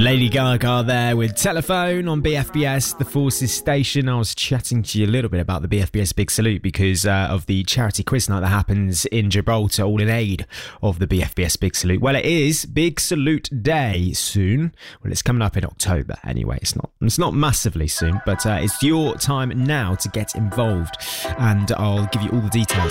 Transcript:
Lady Gaga there with Telephone on BFBS, the Forces station. I was chatting to you a little bit about the BFBS Big Salute because of the charity quiz night that happens in Gibraltar, all in aid of the BFBS Big Salute. Well, it is Big Salute Day soon. Well, it's coming up in October anyway. It's not massively soon, but it's your time now to get involved, and I'll give you all the details